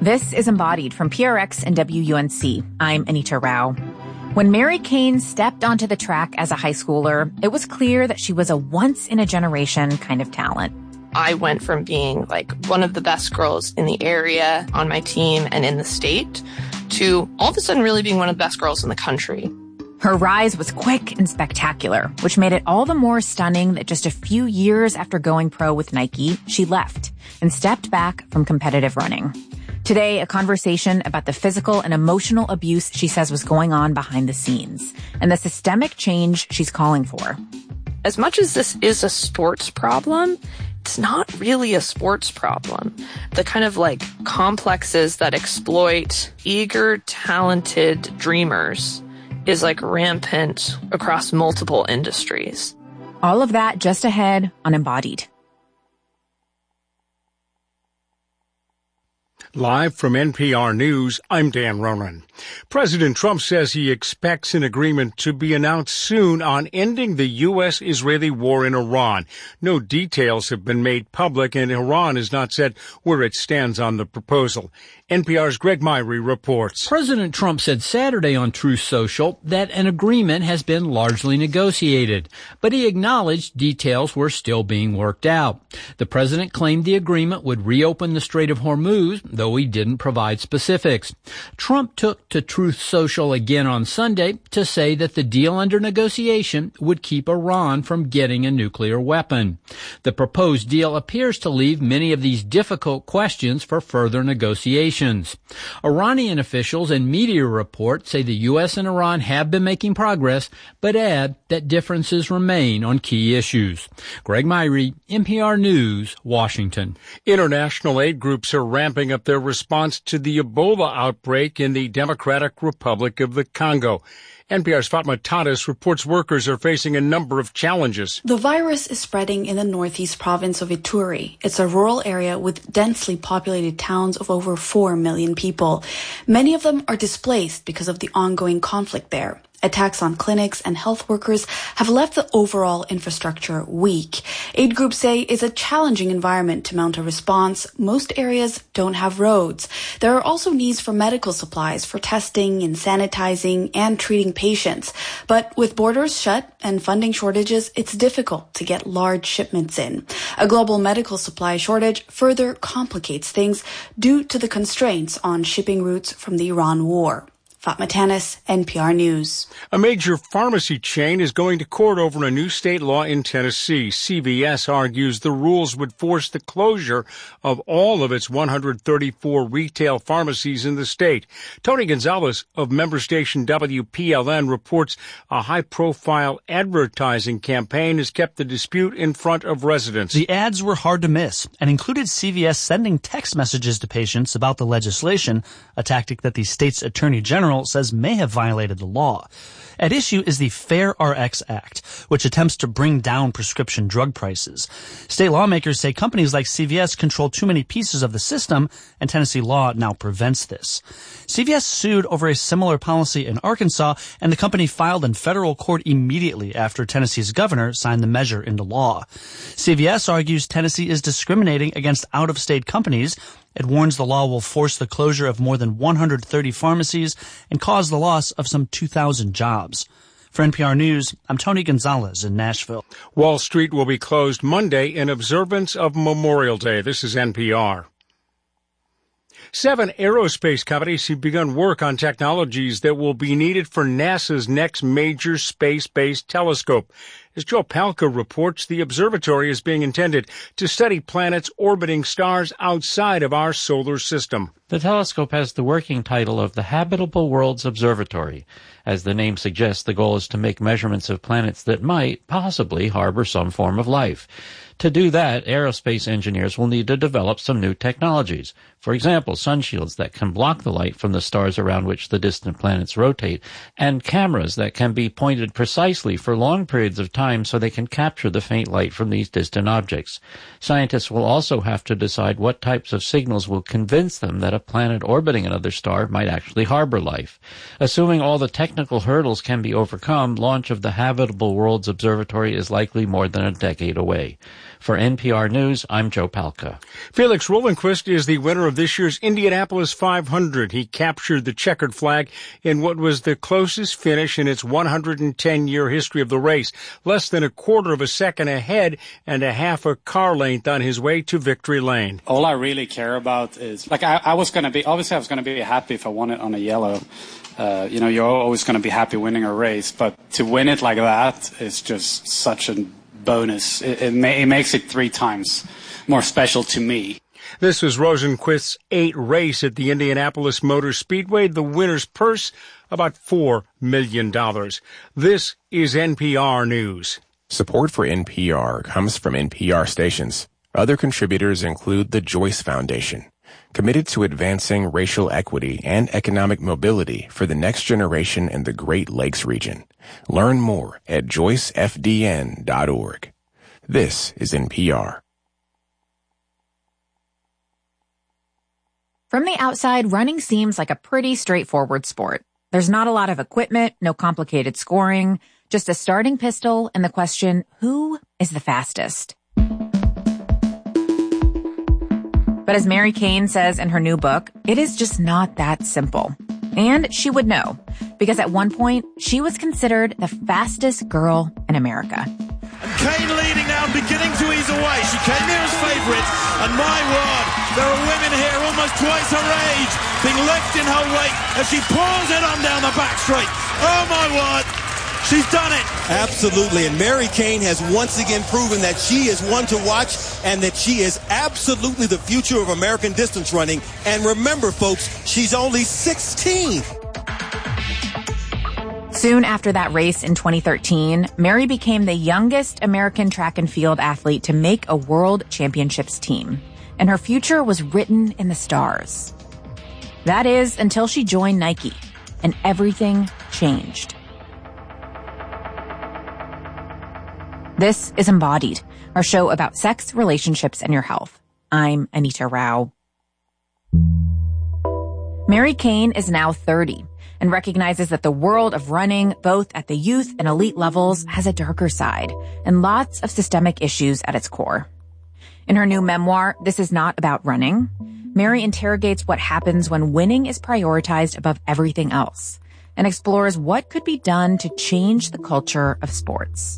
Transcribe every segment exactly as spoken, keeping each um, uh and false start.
This is Embodied from P R X and W U N C. I'm Anita Rao. When Mary Kane stepped onto the track as a high schooler, it was clear that she was a once-in-a-generation kind of talent. I went from being like one of the best girls in the area, on my team, and in the state, to all of a sudden really being one of the best girls in the country. Her rise was quick and spectacular, which made it all the more stunning that just a few years after going pro with Nike, she left and stepped back from competitive running. Today, a conversation about the physical and emotional abuse she says was going on behind the scenes and the systemic change she's calling for. As much as this is a sports problem, it's not really a sports problem. The kind of like complexes that exploit eager, talented dreamers is like rampant across multiple industries. All of that just ahead on Embodied. Live from N P R News, I'm Dan Ronan. President Trump says he expects an agreement to be announced soon on ending the U S Israeli war in Iran. No details have been made public, and Iran has not said where it stands on the proposal. N P R's Greg Myrie reports. President Trump said Saturday on Truth Social that an agreement has been largely negotiated, but he acknowledged details were still being worked out. The president claimed the agreement would reopen the Strait of Hormuz, though he didn't provide specifics. Trump took to Truth Social again on Sunday to say that the deal under negotiation would keep Iran from getting a nuclear weapon. The proposed deal appears to leave many of these difficult questions for further negotiations. Iranian officials and media reports say the U S and Iran have been making progress, but add that differences remain on key issues. Greg Myrie, N P R News, Washington. International aid groups are ramping up their response to the Ebola outbreak in the Democratic Republic of the Congo. N P R's Fatma Tadas reports workers are facing a number of challenges. The virus is spreading in the northeast province of Ituri. It's a rural area with densely populated towns of over four million people. Many of them are displaced because of the ongoing conflict there. Attacks on clinics and health workers have left the overall infrastructure weak. Aid groups say it's a challenging environment to mount a response. Most areas don't have roads. There are also needs for medical supplies for testing and sanitizing and treating patients. But with borders shut and funding shortages, it's difficult to get large shipments in. A global medical supply shortage further complicates things due to the constraints on shipping routes from the Iran war. Fatma Tanis, N P R News. A major pharmacy chain is going to court over a new state law in Tennessee. C V S argues the rules would force the closure of all of its one hundred thirty-four retail pharmacies in the state. Tony Gonzalez of member station W P L N reports a high-profile advertising campaign has kept the dispute in front of residents. The ads were hard to miss and included C V S sending text messages to patients about the legislation, a tactic that the state's attorney general says may have violated the law. At issue is the Fair R X Act, which attempts to bring down prescription drug prices. State lawmakers say companies like C V S control too many pieces of the system, and Tennessee law now prevents this. C V S sued over a similar policy in Arkansas, and the company filed in federal court immediately after Tennessee's governor signed the measure into law. C V S argues Tennessee is discriminating against out-of-state companies. It warns the law will force the closure of more than one hundred thirty pharmacies and cause the loss of some two thousand jobs. For N P R News, I'm Tony Gonzalez in Nashville. Wall Street will be closed Monday in observance of Memorial Day. This is N P R. Seven aerospace companies have begun work on technologies that will be needed for NASA's next major space-based telescope. As Joe Palca reports, the observatory is being intended to study planets orbiting stars outside of our solar system. The telescope has the working title of the Habitable Worlds Observatory. As the name suggests, the goal is to make measurements of planets that might possibly harbor some form of life. To do that, aerospace engineers will need to develop some new technologies. For example, sunshields that can block the light from the stars around which the distant planets rotate, and cameras that can be pointed precisely for long periods of time time so they can capture the faint light from these distant objects. Scientists will also have to decide what types of signals will convince them that a planet orbiting another star might actually harbor life. Assuming all the technical hurdles can be overcome, launch of the Habitable Worlds Observatory is likely more than a decade away. For N P R News, I'm Joe Palca. Felix Rosenqvist is the winner of this year's Indianapolis five hundred. He captured the checkered flag in what was the closest finish in its one hundred ten year history of the race, less than a quarter of a second ahead and a half a car length on his way to victory lane. All I really care about is, like, I, I was going to be, obviously I was going to be happy if I won it on a yellow. Uh, you know, you're always going to be happy winning a race, but to win it like that is just such a bonus. It, it, ma- it makes it three times more special to me. This was Rosenqvist's eighth race at the Indianapolis Motor Speedway. The winner's purse, about four million dollars. This is N P R News. Support for N P R comes from N P R stations. Other contributors include the Joyce Foundation, committed to advancing racial equity and economic mobility for the next generation in the Great Lakes region. Learn more at joyce f d n dot org. This is N P R. From the outside, running seems like a pretty straightforward sport. There's not a lot of equipment, no complicated scoring, just a starting pistol and the question, who is the fastest? But as Mary Cain says in her new book, it is just not that simple. And she would know, because at one point, she was considered the fastest girl in America. And Cain leading now, beginning to ease away. She came here as favourite, and my word, there are women here almost twice her age being left in her wake as she pours it on down the back straight. Oh my word, she's done it. Absolutely, and Mary Cain has once again proven that she is one to watch and that she is absolutely the future of American distance running. And remember, folks, she's only sixteen. Soon after that race in twenty thirteen, Mary became the youngest American track and field athlete to make a world championships team. And her future was written in the stars. That is, until she joined Nike, and everything changed. This is Embodied, our show about sex, relationships, and your health. I'm Anita Rao. Mary Cain is now thirty and recognizes that the world of running, both at the youth and elite levels, has a darker side and lots of systemic issues at its core. In her new memoir, This Is Not About Running, Mary interrogates what happens when winning is prioritized above everything else and explores what could be done to change the culture of sports.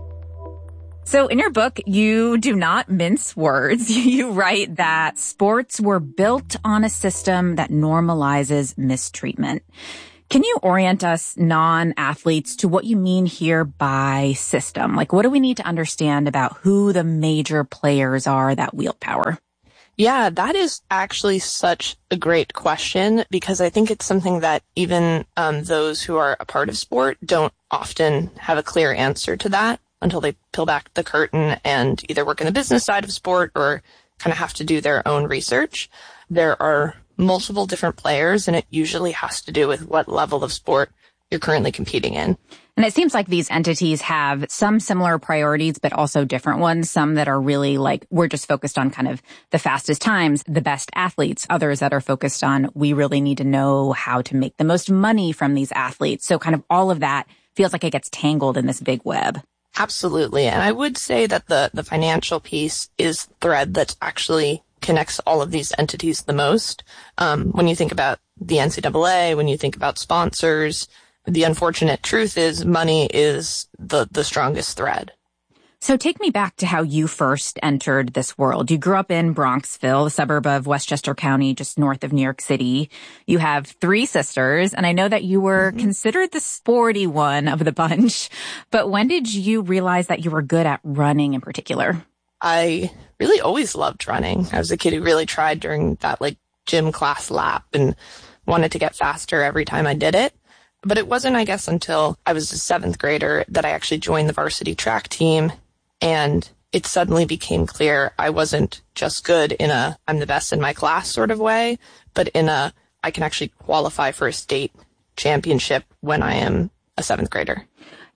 So in your book, you do not mince words. You write that sports were built on a system that normalizes mistreatment. Can you orient us non-athletes to what you mean here by system? Like, what do we need to understand about who the major players are that wield power? Yeah, that is actually such a great question, because I think it's something that even um, those who are a part of sport don't often have a clear answer to that until they peel back the curtain and either work in the business side of sport or kind of have to do their own research. There are multiple different players, and it usually has to do with what level of sport you're currently competing in. And it seems like these entities have some similar priorities, but also different ones. Some that are really like, we're just focused on kind of the fastest times, the best athletes. Others that are focused on, we really need to know how to make the most money from these athletes. So kind of all of that feels like it gets tangled in this big web. Absolutely. And I would say that the, the financial piece is the thread that actually connects all of these entities the most. Um, when you think about the N C double A, when you think about sponsors, the unfortunate truth is money is the, the strongest thread. So take me back to how you first entered this world. You grew up in Bronxville, a suburb of Westchester County, just north of New York City. You have three sisters, and I know that you were mm-hmm. considered the sporty one of the bunch. But when did you realize that you were good at running in particular? I really always loved running. I was a kid who really tried during that like gym class lap and wanted to get faster every time I did it. But it wasn't, I guess, until I was a seventh grader that I actually joined the varsity track team. And it suddenly became clear I wasn't just good in a I'm the best in my class sort of way, but in a I can actually qualify for a state championship when I am a seventh grader.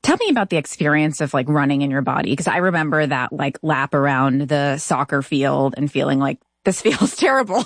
Tell me about the experience of like running in your body, because I remember that like lap around the soccer field and feeling like this feels terrible.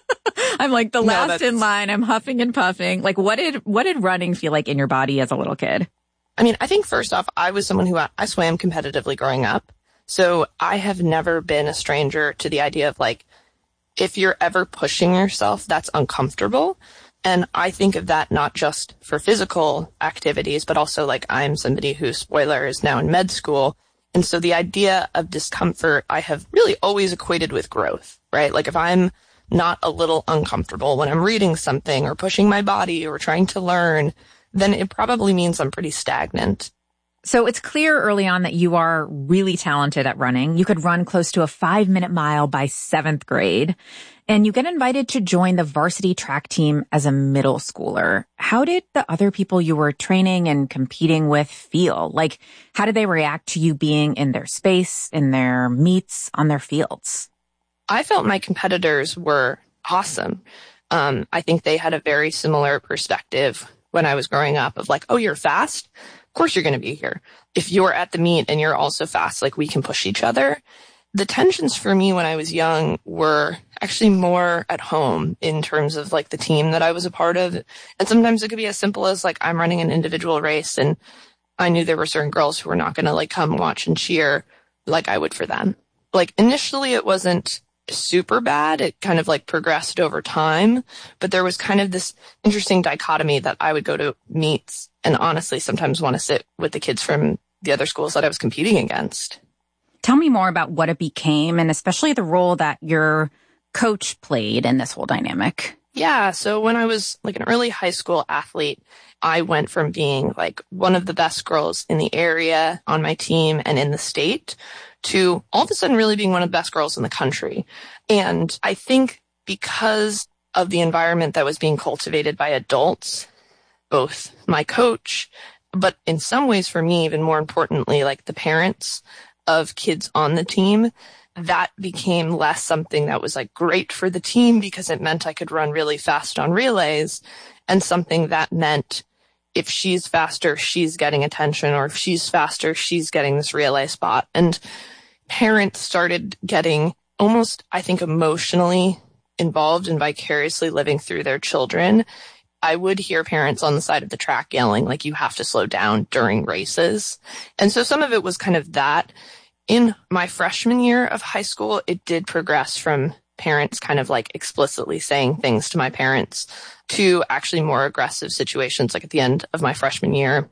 I'm like the last no, in line. I'm huffing and puffing. Like what did what did running feel like in your body as a little kid? I mean, I think first off, I was someone who I swam competitively growing up. So I have never been a stranger to the idea of like, if you're ever pushing yourself, that's uncomfortable. And I think of that not just for physical activities, but also like I'm somebody who, spoiler, is now in med school. And so the idea of discomfort, I have really always equated with growth, right? Like if I'm not a little uncomfortable when I'm reading something or pushing my body or trying to learn, then it probably means I'm pretty stagnant. So it's clear early on that you are really talented at running. You could run close to a five minute mile by seventh grade. And you get invited to join the varsity track team as a middle schooler. How did the other people you were training and competing with feel? Like, how did they react to you being in their space, in their meets, on their fields? I felt my competitors were awesome. Um, I think they had a very similar perspective when I was growing up of like, oh, you're fast? Of course you're going to be here. If you're at the meet and you're also fast, like we can push each other. The tensions for me when I was young were actually more at home in terms of like the team that I was a part of. And sometimes it could be as simple as like I'm running an individual race and I knew there were certain girls who were not going to like come watch and cheer like I would for them. Like initially it wasn't super bad. It kind of like progressed over time, but there was kind of this interesting dichotomy that I would go to meets and honestly sometimes want to sit with the kids from the other schools that I was competing against. Tell me more about what it became and especially the role that your coach played in this whole dynamic. Yeah. So when I was like an early high school athlete, I went from being like one of the best girls in the area on my team and in the state to all of a sudden really being one of the best girls in the country. And I think because of the environment that was being cultivated by adults, both my coach, but in some ways for me, even more importantly, like the parents of kids on the team, that became less something that was like great for the team because it meant I could run really fast on relays, and something that meant if she's faster, she's getting attention, or if she's faster, she's getting this relay spot. And parents started getting almost, I think, emotionally involved and vicariously living through their children. I would hear parents on the side of the track yelling, like, you have to slow down during races. And so some of it was kind of that. In my freshman year of high school, it did progress from parents kind of like explicitly saying things to my parents to actually more aggressive situations. Like at the end of my freshman year,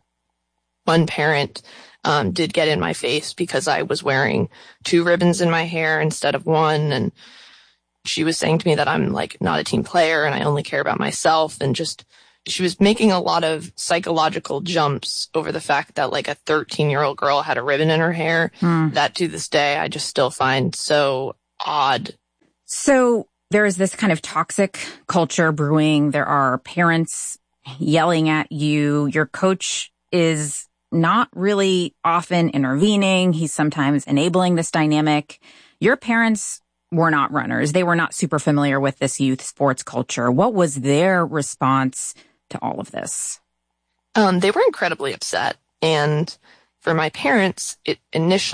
one parent um, did get in my face because I was wearing two ribbons in my hair instead of one. And she was saying to me that I'm like not a team player and I only care about myself, and just she was making a lot of psychological jumps over the fact that like a thirteen year old girl had a ribbon in her hair. Mm. That to this day, I just still find so odd. So there is this kind of toxic culture brewing. There are parents yelling at you. Your coach is not really often intervening. He's sometimes enabling this dynamic. Your parents were not runners. They were not super familiar with this youth sports culture. What was their response to all of this? Um, they were incredibly upset. And for my parents, it initially